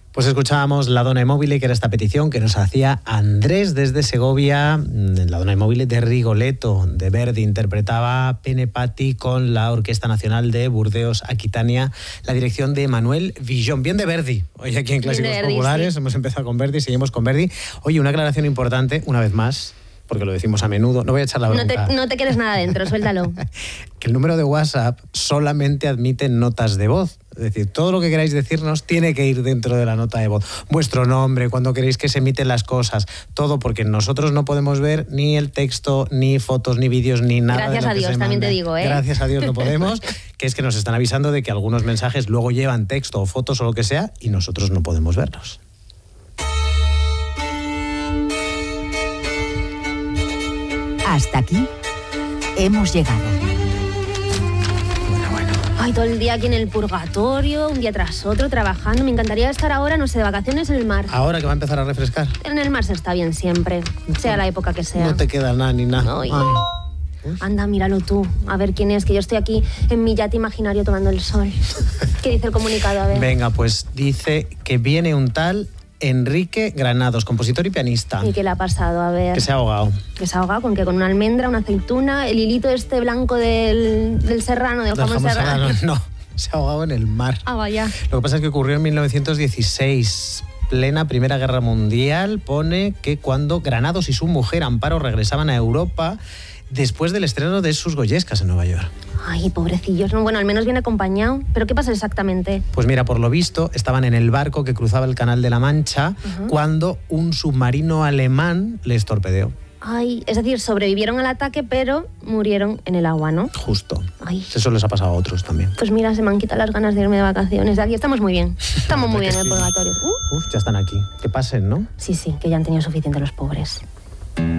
Pues escuchábamos La Donna Immobile, que era esta petición que nos hacía Andrés desde Segovia. La Donna Immobile de Rigoletto, de Verdi. Interpretaba Pene Patti con la Orquesta Nacional de Burdeos Aquitania, la dirección de Manuel Villón. Bien de Verdi. Hoy aquí en Clásicos Verdi, Populares, sí. Hemos empezado con Verdi, seguimos con Verdi. Oye, una aclaración importante, una vez más, porque lo decimos a menudo. No voy a echar la bronca. No te quedes nada dentro, suéltalo. Que el número de WhatsApp solamente admite notas de voz. Es decir, todo lo que queráis decirnos tiene que ir dentro de la nota de voz. Vuestro nombre, cuando queréis que se emiten las cosas, todo, porque nosotros no podemos ver ni el texto, ni fotos, ni vídeos, ni nada. Gracias a Dios, también te digo, ¿eh? Gracias a Dios no podemos, que es que nos están avisando de que algunos mensajes luego llevan texto o fotos o lo que sea y nosotros no podemos verlos. Hasta aquí hemos llegado. Ay, todo el día aquí en el purgatorio, un día tras otro, trabajando. Me encantaría estar ahora, no sé, de vacaciones en el mar. Ahora que va a empezar a refrescar. En el mar se está bien siempre, sea la época que sea. No te queda nada ni nada. Ay. Anda, míralo tú, a ver quién es, que yo estoy aquí en mi yate imaginario tomando el sol. ¿Qué dice el comunicado? A ver. Venga, pues dice que viene un tal Enrique Granados, compositor y pianista. ¿Y qué le ha pasado? A ver. Que se ha ahogado. ¿Que se ha ahogado? ¿Con qué? ¿Con una almendra, una aceituna, el hilito este blanco del serrano, del jamón serrano? No, se ha ahogado en el mar. Ah, vaya. Lo que pasa es que ocurrió en 1916, plena Primera Guerra Mundial. Pone que cuando Granados y su mujer Amparo regresaban a Europa después del estreno de sus Goyescas en Nueva York. Ay, pobrecillos. No, bueno, al menos viene acompañado. ¿Pero qué pasa exactamente? Pues mira, por lo visto, estaban en el barco que cruzaba el Canal de la Mancha cuando un submarino alemán les torpedeó. Ay, es decir, sobrevivieron al ataque, pero murieron en el agua, ¿no? Justo. Ay. Eso les ha pasado a otros también. Pues mira, se me han quitado las ganas de irme de vacaciones. Aquí estamos muy bien. Estamos muy bien en el purgatorio. Ya están aquí. Que pasen, ¿no? Sí, que ya han tenido suficiente los pobres.